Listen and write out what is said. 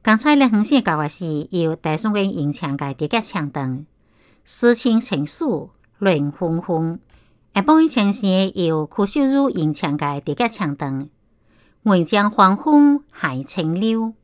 刚才咧远线教嘅是由大宋嘅银枪嘅叠甲枪灯，诗情情愫乱纷纷。下半场是由柯秀如银枪嘅叠甲枪灯，文江黄昏海清流。